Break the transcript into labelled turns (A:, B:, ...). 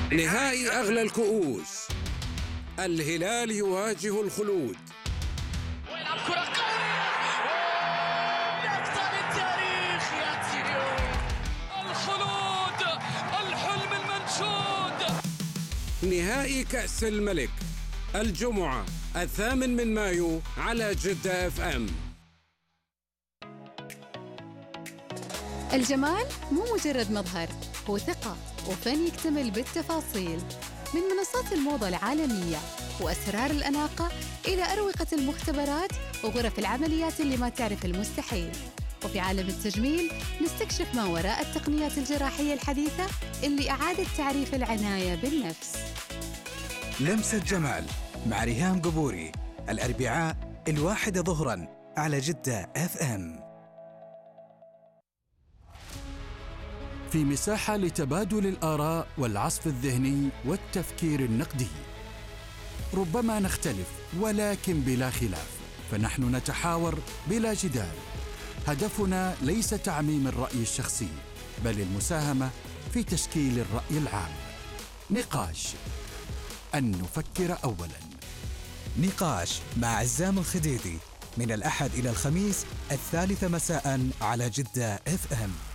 A: نهائي أغلى الكؤوس، الهلال يواجه الخلود.
B: ويلعب كرة قوية، لقطة للتاريخ يا تيريو. الخلود، الحلم المنشود.
A: نهائي كأس الملك الجمعة 8 مايو على جدة اف ام.
C: الجمال مو مجرد مظهر، هو ثقة وفن يكتمل بالتفاصيل. من منصات الموضة العالمية وأسرار الأناقة إلى أروقة المختبرات وغرف العمليات اللي ما تعرف المستحيل. وفي عالم التجميل نستكشف ما وراء التقنيات الجراحية الحديثة اللي أعادت تعريف العناية بالنفس.
D: لمسة جمال مع ريهام قبوري، الأربعاء 1 ظهراً على جدة اف ام.
E: في مساحة لتبادل الآراء والعصف الذهني والتفكير النقدي. ربما نختلف ولكن بلا خلاف، فنحن نتحاور بلا جدال. هدفنا ليس تعميم الرأي الشخصي، بل المساهمة في تشكيل الرأي العام. نقاش، أن نفكر أولاً.
D: نقاش مع عزام الخديدي من الأحد إلى الخميس 3 مساء على جدة اف ام.